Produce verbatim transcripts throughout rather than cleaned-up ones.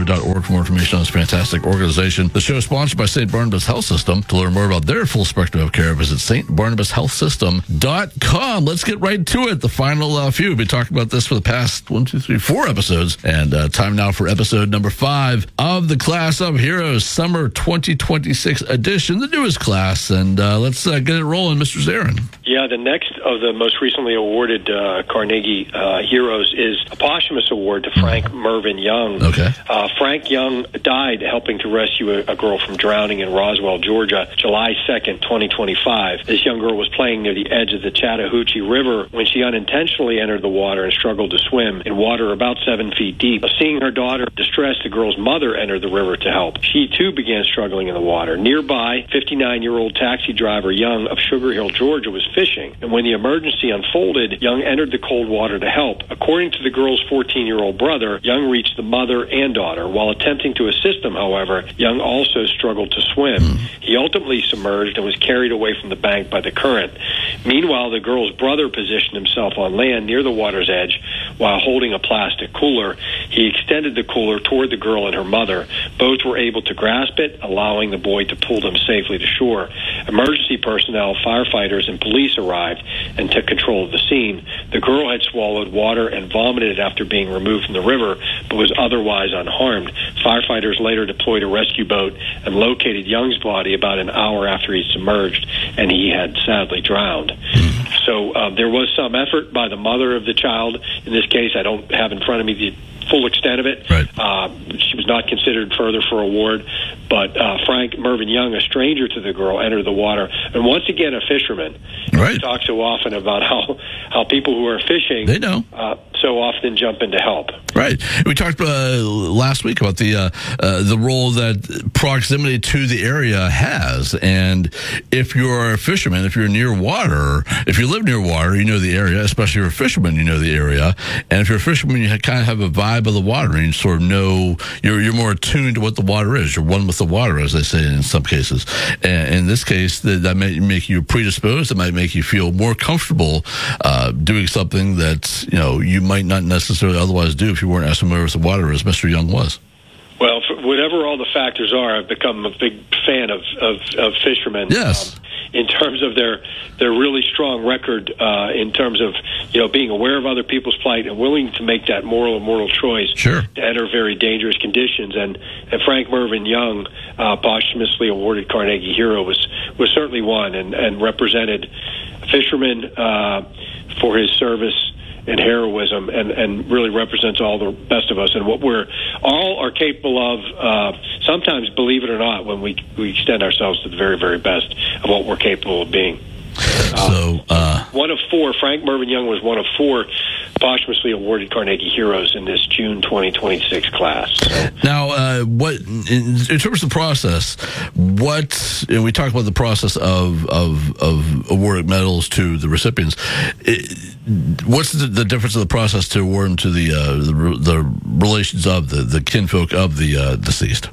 river dot org for more information on this fantastic organization. The show is sponsored by Saint Barnabas Health System. To learn more about their full spectrum of care, visit Saint Barnabas Health System dot com. Let's get right to it. The final uh, few. We've been talking about this for the past one, two, three, four episodes. And uh, time now for episode number five of the Class of Heroes Summer twenty twenty-six edition, the newest class. And uh, let's uh, get it rolling, Mister Zarin. Yeah, the next of the most recently awarded uh, Carnegie uh, Heroes is a posthumous award to Frank Mervyn Young. Okay. Uh, Frank Young died helping to rescue a, a girl from drowning in Roswell, Georgia, July second, twenty twenty-five. This young girl was playing near the edge of the Chattahoochee River when she unintentionally entered the water and struggled to swim in water about seven feet deep. Seeing her daughter distressed, the girl's mother entered the river to help. She, too, began struggling in the water. Nearby, fifty-nine-year-old taxi driver Young of Sugar Hill, Georgia, was fishing, and when the emergency unfolded, Young entered the cold water to help. According to the girl's fourteen-year-old brother, Young reached the mother and daughter. While attempting to assist them, however, Young also struggled to swim. He ultimately submerged and was carried away from the bank by the current. Meanwhile, the girl's brother positioned himself on land near the water's edge while holding a plastic cooler. He extended the cooler toward the girl and her mother. Both were able to grasp it, allowing the boy to pull them safely to shore. Emergency personnel, firefighters, and police arrived and took control of the scene. The girl had swallowed water and vomited after being removed from the river, but was otherwise unharmed. Firefighters later deployed a rescue boat and located Young's body about an hour after he submerged, and he had sadly drowned. So uh, there was some effort by the mother of the child. In this case, I don't have in front of me the full extent of it. Right. Uh, she was not considered further for award, but uh, Frank Mervyn Young, a stranger to the girl, entered the water. And once again, a fisherman. Right. We talk so often about how, how people who are fishing They know. Uh, so often jump in to help. Right. We talked uh, last week about the uh, uh, the role that proximity to the area has. And if you're a fisherman, if you're near water, if you live near water, you know the area, especially if you're a fisherman, you know the area. And if you're a fisherman, you kind of have a vibe of the water and you sort of know, you're, you're more attuned to what the water is. You're one with the water, as they say in some cases. And in this case, that, that may make you predisposed. It might make you feel more comfortable uh, doing something that, you know, you might not necessarily otherwise do if you weren't as familiar with the water as Mister Young was. Well, for whatever all the factors are, I've become a big fan of, of, of fishermen. Yes. Um, in terms of their their really strong record, uh, in terms of, you know, being aware of other people's plight and willing to make that moral and mortal choice Sure. to enter very dangerous conditions. And, and Frank Mervyn Young, uh, posthumously awarded Carnegie Hero, was was certainly one and, and represented a fisherman uh, for his service and heroism, and, and really represents all the best of us and what we're all are capable of. Uh, sometimes, believe it or not, when we we extend ourselves to the very, very best of what we're capable of being. Uh, So, uh, one of four. Frank Mervyn Young was one of four posthumously awarded Carnegie Heroes in this June twenty twenty-six class. So, now, uh, what in, in terms of the process, what and we talked about the process of of, of awarding medals to the recipients. It, what's the, the difference of the process to award them to the uh, the, the relations of the, the kinfolk of the uh, deceased?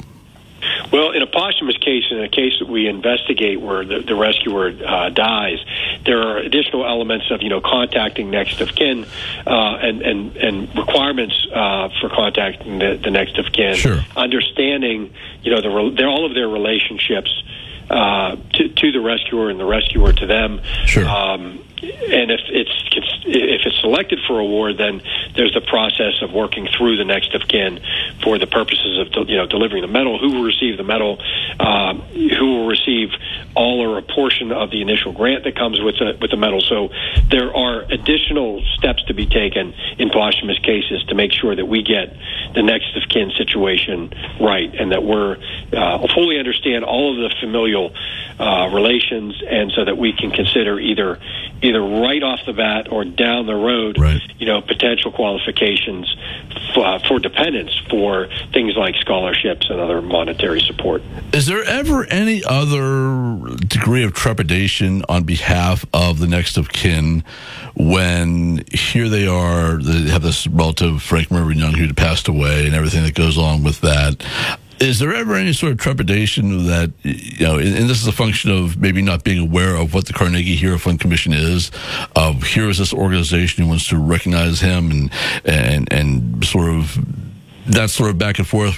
well, in a posthumous case, in a case that we investigate where the, the rescuer uh, dies, there are additional elements of, you know, contacting next of kin uh, and, and, and requirements uh, for contacting the, the next of kin. Sure. Understanding, you know, the, they're all of their relationships uh, to, to the rescuer and the rescuer to them. Sure. Um, and if it's if it's selected for award, then there's the process of working through the next of kin for the purposes of, you know, delivering the medal. Who will receive the medal? Uh, who will receive all or a portion of the initial grant that comes with the, with the medal? So there are additional steps to be taken in posthumous cases to make sure that we get the next of kin situation right, and that we're uh, fully understand all of the familial uh, relations, and so that we can consider either either right off the bat or down the road, right. you know, potential qualifications for, uh, for dependents for things like scholarships and other monetary support. Is there ever any other degree of trepidation on behalf of the next of kin when here they are, they have this relative, Frank Mervyn Young, who passed away, and everything that goes on with that? Is there ever any sort of trepidation that, you know, and this is a function of maybe not being aware of what the Carnegie Hero Fund Commission is, of here is this organization who wants to recognize him, and and and sort of that sort of back and forth